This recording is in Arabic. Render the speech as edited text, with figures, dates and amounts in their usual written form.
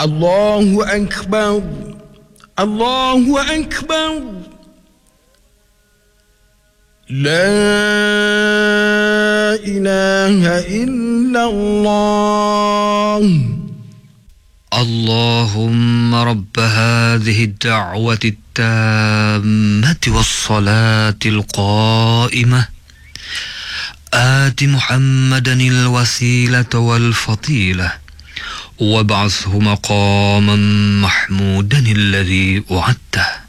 الله أكبر الله أكبر لا إله إلا الله. اللهم رب هذه الدعوة التامة والصلاة القائمة آت محمدا الوسيلة والفضيلة وابعثه مقاما محمودا الذي وعدته.